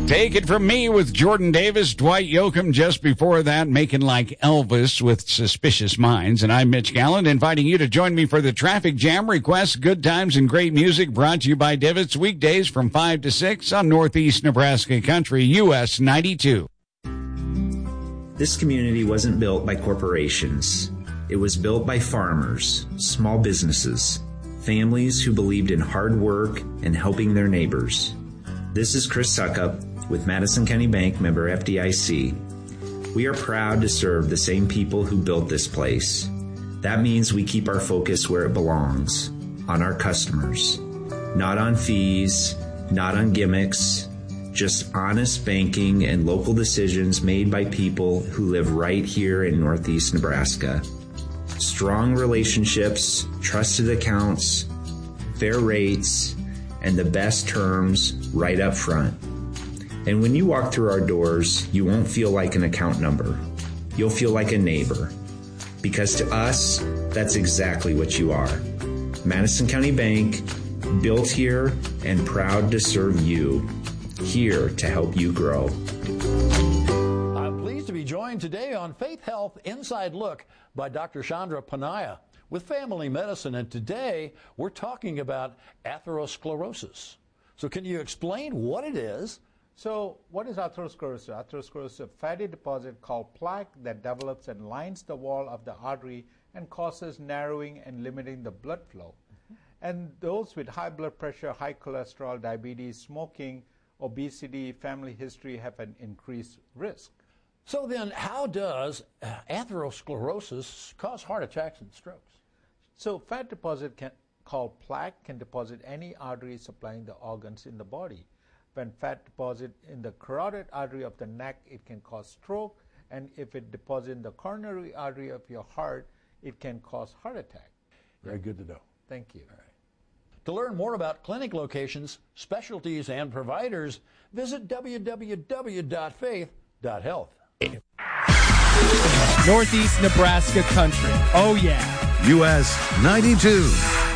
Take It From Me with Jordan Davis, Dwight Yoakam just before that, Making Like Elvis with Suspicious Minds. And I'm Mitch Gallant, inviting you to join me for the Traffic Jam. Requests, good times, and great music brought to you by Divots weekdays from 5 to 6 on Northeast Nebraska Country, US 92. This community wasn't built by corporations. It was built by farmers, small businesses, families who believed in hard work and helping their neighbors. This is Chris Suckup with Madison County Bank, member FDIC. We are proud to serve the same people who built this place. That means we keep our focus where it belongs, on our customers. Not on fees, not on gimmicks, just honest banking and local decisions made by people who live right here in Northeast Nebraska. Strong relationships, trusted accounts, fair rates, and the best terms right up front. And when you walk through our doors, you won't feel like an account number. You'll feel like a neighbor. Because to us, that's exactly what you are. Madison County Bank, built here and proud to serve you. Here to help you grow. I'm pleased to be joined today on Faith Health Inside Look by Dr. Chandra Panaya with Family Medicine. And today we're talking about atherosclerosis. So can you explain what it is? So what is atherosclerosis? Atherosclerosis is a fatty deposit called plaque that develops and lines the wall of the artery and causes narrowing and limiting the blood flow. And those with high blood pressure, high cholesterol, diabetes, smoking, obesity, family history have an increased risk. So then how does atherosclerosis cause heart attacks and strokes? So fat deposit called plaque can deposit any artery supplying the organs in the body. When fat deposit in the carotid artery of the neck, it can cause stroke, and if it deposits in the coronary artery of your heart, it can cause heart attack. Very good to know. Thank you. All right. To learn more about clinic locations, specialties, and providers, visit www.faith.health. Northeast Nebraska Country. Oh, yeah. US 92.